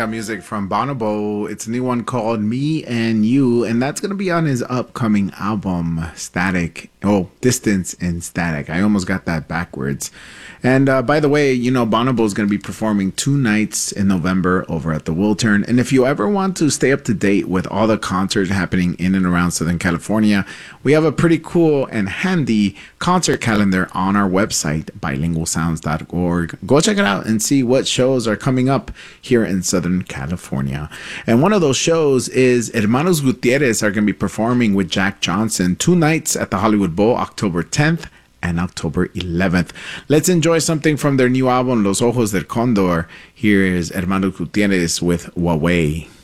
got music from Bonobo. It's a new one called Me and You, and that's going to be on his upcoming album, Static. Oh, Distance and Static. I almost got that backwards. And by the way, Bonobo is going to be performing 2 nights in November over at the Wiltern. And if you ever want to stay up to date with all the concerts happening in and around Southern California, we have a pretty cool and handy concert calendar on our website, bilingualsounds.org. Go check it out and see what shows are coming up here in Southern California. And one of those shows is Hermanos Gutierrez are going to be performing with Jack Johnson 2 nights at the Hollywood Bowl, October 10th and October 11th. Let's enjoy something from their new album, Los Ojos del Condor. Here is Hermanos Gutierrez with Huawei.